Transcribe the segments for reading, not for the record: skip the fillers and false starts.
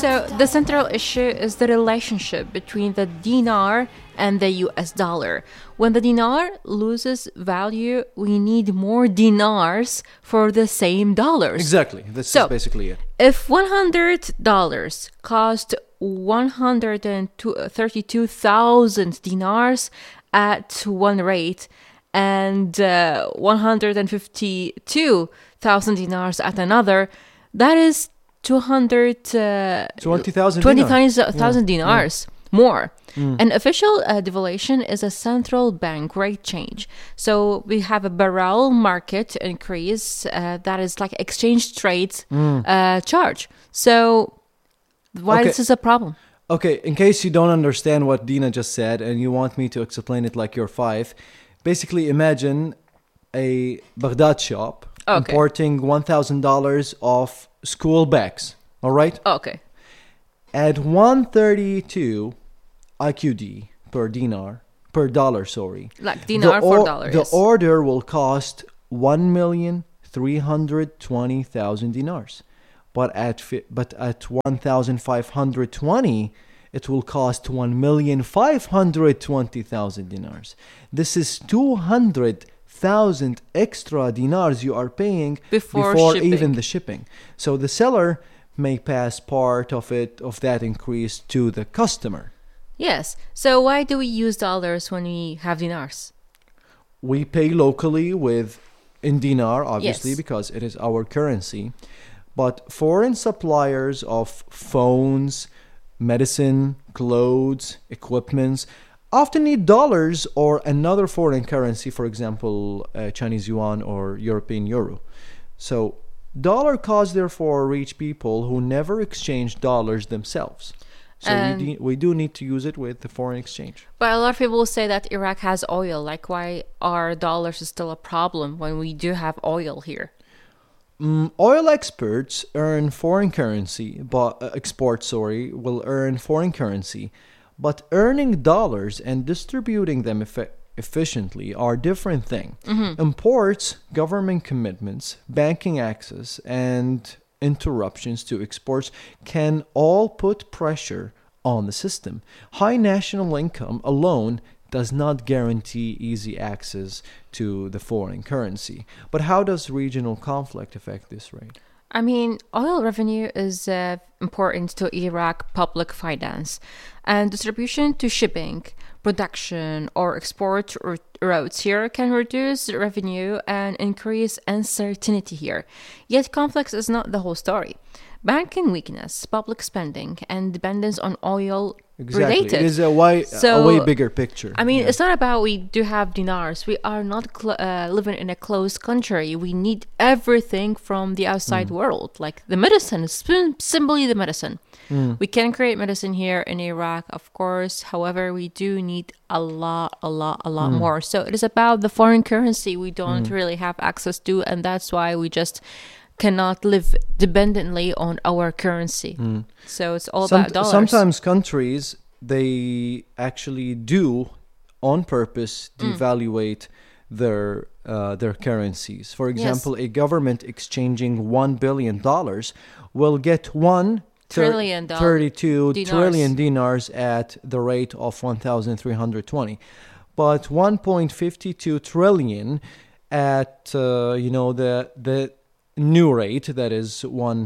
So the central issue is the relationship between the dinar and the US dollar. When the dinar loses value, we need more dinars for the same dollars. Exactly. This is basically it. If $100 cost 132,000 dinars at one rate and 152,000 dinars at another, that is 20,000 dinars more. An official devaluation is a central bank rate change. So we have a barrel market increase that is like exchange trade charge. So why this is a problem? Okay, in case you don't understand what Dina just said and you want me to explain it like you're five, basically imagine a Baghdad shop importing $1,000 of school bags, all right? Okay. At 132 IQD per dollar, sorry. Like dinar for dollar, The yes. order will cost 1,320,000 dinars. But at 1,520, it will cost 1,520,000 dinars. This is 200,000 extra dinars you are paying before even the shipping. So the seller may pass part of that increase to the customer. Yes. So why do we use dollars when we have dinars? We pay locally in dinar, obviously, Yes. because it is our currency. But foreign suppliers of phones, medicine, clothes, equipments often need dollars or another foreign currency, for example, Chinese yuan or European euro. So dollar costs therefore reach people who never exchange dollars themselves. So we do need to use it with the foreign exchange. But a lot of people say that Iraq has oil. Like, why are dollars still a problem when we do have oil here? Oil exports earn foreign currency, but will earn foreign currency, but earning dollars and distributing them efficiently are different things. Imports, government commitments, banking access, and interruptions to exports can all put pressure on the system. High national income alone does not guarantee easy access to the foreign currency. But how does regional conflict affect this rate? I mean, oil revenue is important to Iraq public finance, and distribution to shipping, production, or export routes here can reduce revenue and increase uncertainty here. Yet conflicts is not the whole story. Banking weakness, public spending, and dependence on oil related. It is a way bigger picture. I mean, it's not about we do have dinars. We are not living in a closed country. We need everything from the outside world. Like the medicine is simply the medicine. We can create medicine here in Iraq, of course. However, we do need a lot more. So it is about the foreign currency we don't really have access to, and that's why we just cannot live dependently on our currency. So it's all about dollars. Sometimes countries, they actually do on purpose devaluate their currencies. For example, a government exchanging $1 billion will get $32 trillion dinars at the rate of 1,320, but 1.52 trillion at the new rate, that is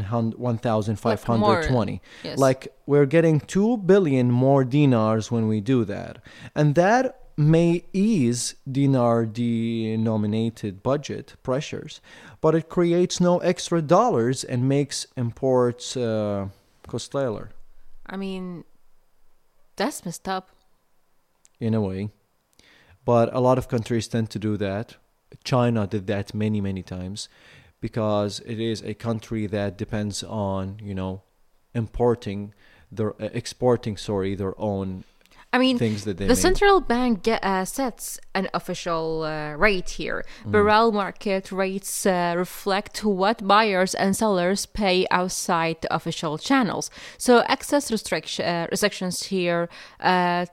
1,520. Yes. Like we're getting 2 billion more dinars when we do that. And that may ease dinar denominated budget pressures, but it creates no extra dollars and makes imports costlier. I mean, that's messed up. In a way. But a lot of countries tend to do that. China did that many, many times, because it is a country that depends on, exporting their own things that they the make. central bank sets an official rate here. Barrel market rates reflect what buyers and sellers pay outside the official channels. So excess restrictions here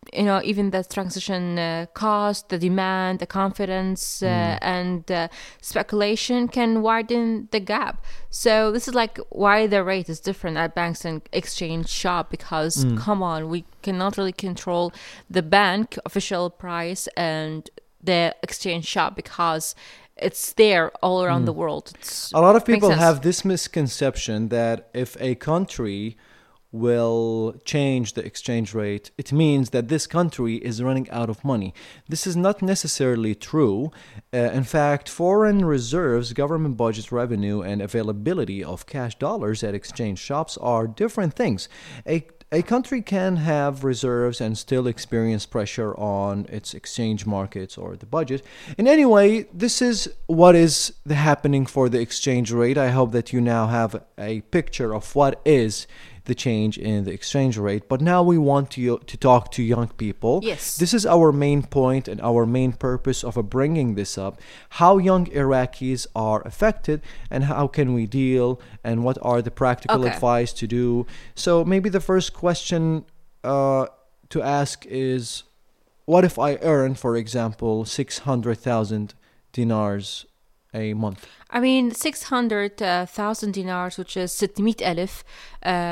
even the transaction cost, the demand, the confidence, and speculation can widen the gap. So this is like why the rate is different at banks and exchange shop, because come on, we cannot really control the bank official price and the exchange shop because it's there all around the world. A lot of people have this misconception that if a country will change the exchange rate, it means that this country is running out of money. This is not necessarily true. In fact, foreign reserves, government budget revenue, and availability of cash dollars at exchange shops are different things. A country can have reserves and still experience pressure on its exchange markets or the budget. And anyway, this is what is happening for the exchange rate. I hope that you now have a picture of what is the change in the exchange rate. But now we want to talk to young people. Yes. This is our main point and our main purpose of bringing this up. How young Iraqis are affected and how can we deal and what are the practical advice to do. So maybe the first question to ask is, what if I earn, for example, 600,000 dinars a month? I mean, 600,000 dinars, which is 600,000